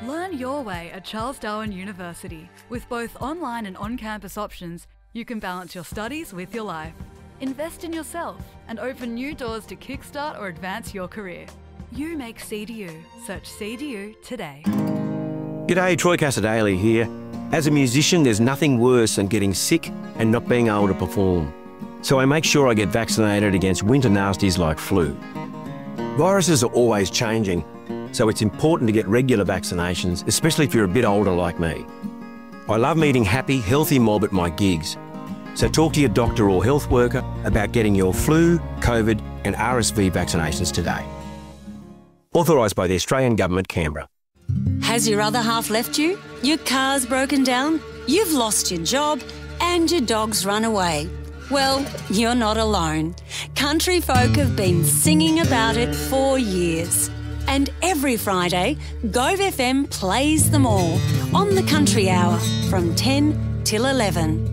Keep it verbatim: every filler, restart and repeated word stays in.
Learn your way at Charles Darwin University. With both online and on-campus options, you can balance your studies with your life. Invest in yourself and open new doors to kickstart or advance your career. You make C D U. Search C D U today. G'day, Troy Casadale here. As a musician, there's nothing worse than getting sick and not being able to perform. So I make sure I get vaccinated against winter nasties like flu. Viruses are always changing, so it's important to get regular vaccinations, especially if you're a bit older like me. I love meeting happy, healthy mob at my gigs. So talk to your doctor or health worker about getting your flu, COVID and R S V vaccinations today. Authorised by the Australian Government, Canberra. Has your other half left you? Your car's broken down? You've lost your job? And your dog's run away? Well, you're not alone. Country folk have been singing about it for years. And every Friday, Gove F M plays them all on the Country Hour from ten till eleven.